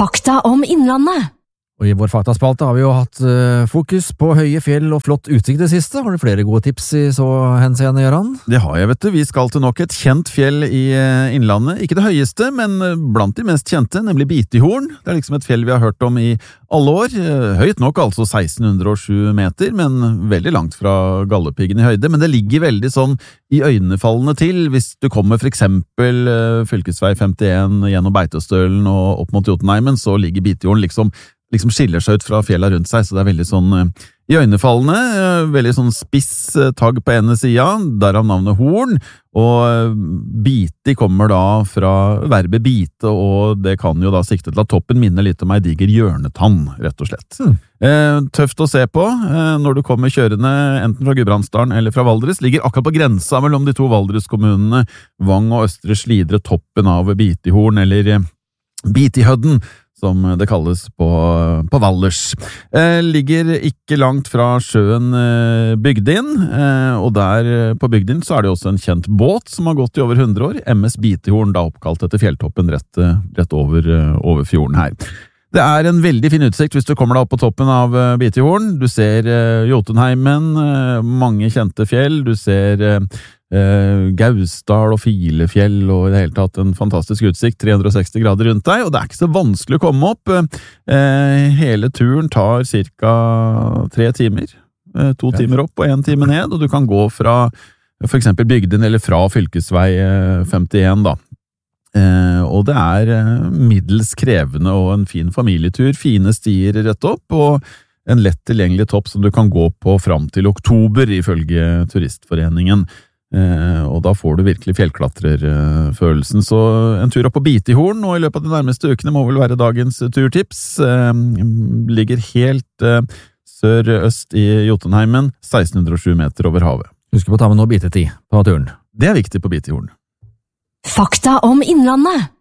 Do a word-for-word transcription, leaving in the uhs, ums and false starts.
Fakta om Innlandet. Og I vår faktaspalte har vi jo hatt uh, fokus på høye fjell og flott utsikt det siste. Har du flere gode tips I så henseende, Gøran? Det har jeg, vet du. Vi skal til nok et kjent fjell I uh, Innlandet. Ikke det høyeste, men uh, blant de mest kjente, nemlig Bitihorn. Det er liksom et fjell vi har hørt om I alle år. Uh, høyt nok, altså seksten hundre og sju meter, men veldig langt fra Galdhøpiggen I høyde. Men det ligger veldig sånn I øynefallene til, hvis du kommer for eksempel uh, fylkesvei femtien gjennom Beitostølen og opp mot Jotunheimen, så ligger Bitihorn liksom liksom skiller seg ut fra fjella rundt seg, så det er veldig sånn uh, I øynefallene, uh, veldig sånn spiss uh, tagg på ene siden, derav navnet horn, og uh, biti kommer da fra verbet bite, og det kan jo da sikte til at toppen minner litt om ei diger hjørnetann, rett og slett. Mm. Uh, tøft å se på uh, når du kommer kjørende enten fra Gudbrandsdalen eller fra Valdres, ligger akkurat på grensa mellom de to Valdres-kommunene, Vang og Østre Slidre, toppen av Bitihorn, eller uh, Bitihødden, som det kalles på, på Valdres. Eh, ligger ikke langt fra sjøen eh, Bygdin, eh, og der eh, på Bygdin så er det også en kjent båt som har gått I over hundre år, M S Bitihorn, da oppkalt etter fjelltoppen rett, rett over, over fjorden her. Det er en veldig fin utsikt hvis du kommer deg opp på toppen av uh, Bitihorn. Du ser uh, Jotunheimen, uh, mange kjente fjell, du ser uh, uh, Gausdal og Filefjell, og I det hele tatt en fantastisk utsikt, tre hundre og seksti grader rundt deg, og det er ikke så vanskelig å komme opp. Uh, hele turen tar cirka tre timer, uh, to timer opp og en time ned, og du kan gå fra for eksempel Bygden eller fra fylkesvei uh, femtien da. Eh, og det er eh, middels krevende og en fin familietur, fine stier rett opp, og en lett tilgjengelig topp som du kan gå på fram til oktober ifølge Turistforeningen. Eh, og da får du virkelig fjellklatrerfølelsen. Så en tur opp på Bitihorn, og I løpet av de nærmeste ukene må vel være dagens turtips. Eh, ligger helt eh, sør-øst I Jotunheimen, seksten hundre og sju meter over havet. Husk på å ta med noe bitetid på turen. Det er viktig på Bitihorn. Fakta om Innlandet.